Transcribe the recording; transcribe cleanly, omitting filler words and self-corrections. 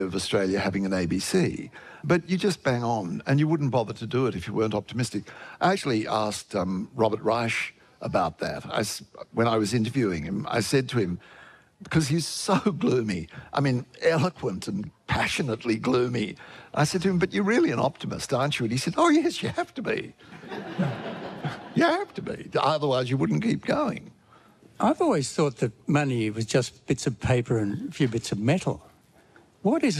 of Australia having an ABC, but you just bang on, and you wouldn't bother to do it if you weren't optimistic. I actually asked Robert Reich about that. When I was interviewing him, I said to him, because he's so gloomy, I mean, eloquent and passionately gloomy, I said to him, but you're really an optimist, aren't you? And he said, oh, yes, you have to be. You have to be, otherwise you wouldn't keep going. I've always thought that money was just bits of paper and a few bits of metal. What is